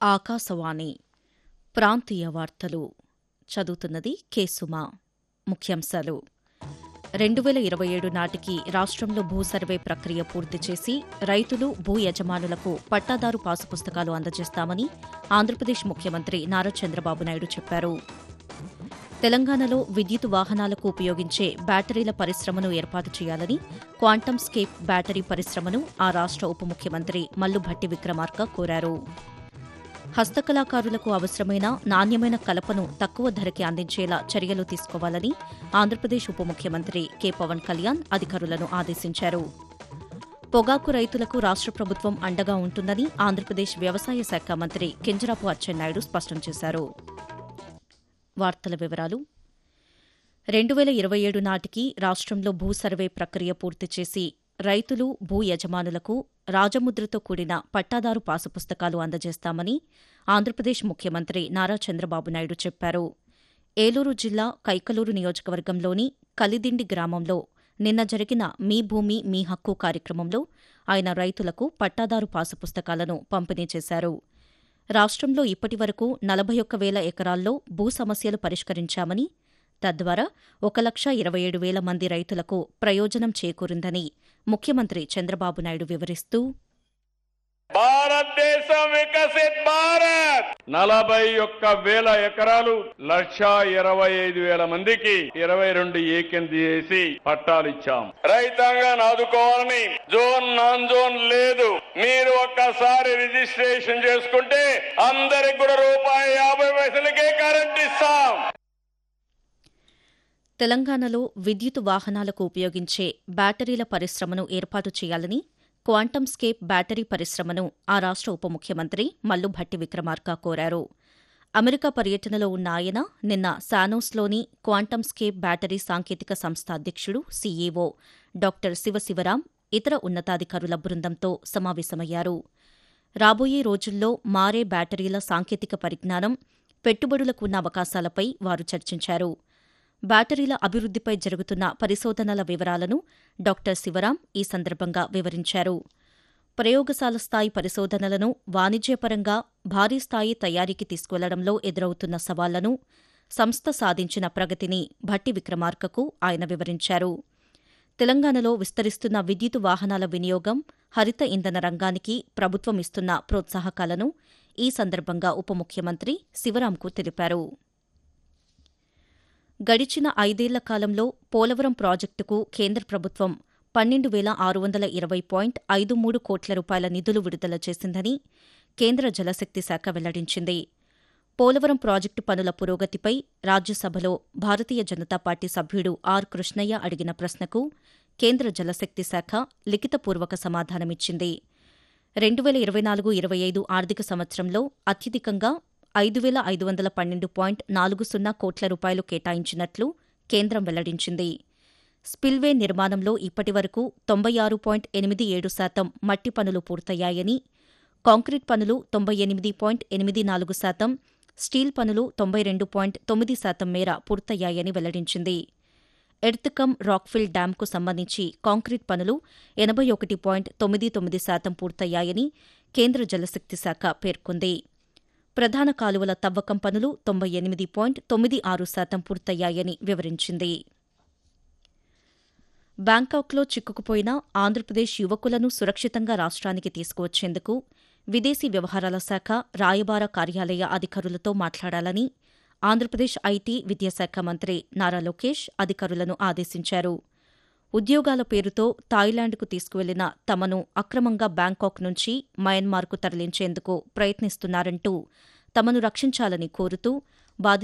ఆకాశవాణి ప్రాంతీయ వార్తలు చదువుతున్నది కె సుమ. ముఖ్యాంశాలు 2027 నాటికి రాష్ట్రంలో భూ సర్వే ప్రక్రియ పూర్తి చేసి రైతులు, భూ యజమానులకు పట్టాదారు పాసు పుస్తకాలు అందజేస్తామని ఆంధ్రప్రదేశ్ ముఖ్యమంత్రి నారా చంద్రబాబు నాయుడు చెప్పారు. తెలంగాణలో విద్యుత్ వాహనాలకు ఉపయోగించే బ్యాటరీల పరిశ్రమను ఏర్పాటు చేయాలని క్వాంటమ్ స్కేప్ బ్యాటరీ పరిశ్రమను ఆ రాష్ట్ర ఉప ముఖ్యమంత్రి మల్లుభట్టి విక్రమార్క కోరారు. హస్తకళాకారులకు అవసరమైన నాణ్యమైన కలపను తక్కువ ధరకి అందించేలా చర్యలు తీసుకోవాలని ఆంధ్రప్రదేశ్ ఉప ముఖ్యమంత్రి కె పవన్ కళ్యాణ్ అధికారులను ఆదేశించారు. పొగాకు రైతులకు రాష్ట్ర ప్రభుత్వం అండగా ఉంటుందని ఆంధ్రప్రదేశ్ వ్యవసాయ శాఖ మంత్రి కింజరాపు అచ్చెన్నాయుడు స్పష్టం చేశారు. వార్తల వివరాలు 2027 నాటికి రాష్ట్రంలో భూ సర్వే ప్రక్రియ పూర్తి చేసి రైతులు, భూ యజమానులకు రాజముద్రతో కూడిన పట్టాదారు పాసు పుస్తకాలు అందజేస్తామని ఆంధ్రప్రదేశ్ ముఖ్యమంత్రి నారా చంద్రబాబు నాయుడు చెప్పారు. ఏలూరు జిల్లా కైకలూరు నియోజకవర్గంలోని కలిదిండి గ్రామంలో నిన్న జరిగిన మీ భూమి మీ హక్కు కార్యక్రమంలో ఆయన రైతులకు పట్టాదారు పాసు పుస్తకాలను పంపిణీ చేశారు. రాష్ట్రంలో ఇప్పటివరకు 41,000 ఎకరాల్లో భూ సమస్యలు పరిష్కరించామని, తద్వారా 1,27,000 మంది రైతులకు ప్రయోజనం చేకూరిందని ముఖ్యమంత్రి చంద్రబాబు నాయుడు వివరిస్తూ, భారతదేశం వికసిత్ భారత్ 41,000 ఎకరాలు 1,25,000 మందికి 22 ఏకం చేసి పట్టాలిచ్చాం. రైతాంగాన్ని ఆదుకోవాలని జోన్ నాన్ జోన్ లేదు. మీరు ఒక్కసారి రిజిస్ట్రేషన్ చేసుకుంటే అందరికి కూడా ₹50 కరెంట్ ఇస్తాం. తెలంగాణలో విద్యుత్ వాహనాలకు ఉపయోగించే బ్యాటరీల పరిశ్రమను ఏర్పాటు చేయాలని క్వాంటమ్ స్కేప్ బ్యాటరీ పరిశ్రమను ఆ రాష్ట్ర ఉప ముఖ్యమంత్రి మల్లుభట్టి విక్రమార్క కోరారు. అమెరికా పర్యటనలో ఉన్న ఆయన నిన్న శానోస్లోని క్వాంటమ్ స్కేప్ బ్యాటరీ సాంకేతిక సంస్థ అధ్యక్షుడు సీఈఓ డాక్టర్ శివశివరాం ఇతర ఉన్నతాధికారుల బృందంతో సమావేశమయ్యారు. రాబోయే రోజుల్లో మారే బ్యాటరీల సాంకేతిక పరిజ్ఞానం, పెట్టుబడులకు ఉన్న అవకాశాలపై వారు చర్చించారు. బ్యాటరీల అభివృద్దిపై జరుగుతున్న పరిశోధనల వివరాలను డాక్టర్ శివరాం ఈ సందర్భంగా వివరించారు. ప్రయోగశాల స్థాయి పరిశోధనలను వాణిజ్యపరంగా భారీ స్థాయి తయారీకి తీసుకువెళ్లడంలో ఎదురవుతున్న సవాళ్లను, సంస్థ సాధించిన ప్రగతిని భట్టి విక్రమార్కకు ఆయన వివరించారు. తెలంగాణలో విస్తరిస్తున్న విద్యుత్ వాహనాల వినియోగం, హరిత ఇంధన రంగానికి ప్రభుత్వం ఇస్తున్న ప్రోత్సాహకాలను ఈ సందర్భంగా ఉప ముఖ్యమంత్రి శివరాంకు తెలిపారు. గడిచిన 5 ఏళ్ల కాలంలో పోలవరం ప్రాజెక్టుకు కేంద్ర ప్రభుత్వం 12,620.53 కోట్ల రూపాయల నిధులు విడుదల చేసిందని కేంద్ర జలశక్తి శాఖ వెల్లడించింది. పోలవరం ప్రాజెక్టు పనుల పురోగతిపై రాజ్యసభలో భారతీయ జనతా పార్టీ సభ్యుడు ఆర్ కృష్ణయ్య అడిగిన ప్రశ్నకు కేంద్ర జలశక్తి శాఖ లిఖితపూర్వక సమాధానమిచ్చింది. 2024-25 ఆర్థిక సంవత్సరంలో అత్యధికంగా 5,512.40 కోట్ల రూపాయలు కేటాయించినట్లు కేంద్రం వెల్లడించింది. స్పిల్వే నిర్మాణంలో ఇప్పటివరకు 96.87% మట్టి పనులు పూర్తయ్యాయని, కాంక్రీట్ పనులు 98.84%, స్టీల్ పనులు 92.9% మేర పూర్తయ్యాయని వెల్లడించింది. ఎర్త్కమ్ రాక్ఫిల్ డ్యాంకు సంబంధించి కాంక్రీట్ పనులు 81.99% పూర్తయ్యాయని కేంద్ర జలశక్తి శాఖ పేర్కొంది. ప్రధాన కాలువల తవ్వకం పనులు 98.96% పూర్తయ్యాయని వివరించింది. బ్యాంకాక్లో చిక్కుకుపోయిన ఆంధ్రప్రదేశ్ యువకులను సురక్షితంగా రాష్ట్రానికి తీసుకువచ్చేందుకు విదేశీ వ్యవహారాల శాఖ రాయబార కార్యాలయ అధికారులతో మాట్లాడాలని ఆంధ్రప్రదేశ్ ఐటీ, విద్యాశాఖ మంత్రి నారా లోకేష్ అధికారులను ఆదేశించారు. ఉద్యోగాల పేరుతో థాయిలాండ్కు తీసుకువెళ్లిన తమను అక్రమంగా బ్యాంకాక్ నుంచి మయన్మార్కు తరలించేందుకు ప్రయత్నిస్తున్నారంటూ తమను రక్షించాలని కోరుతూ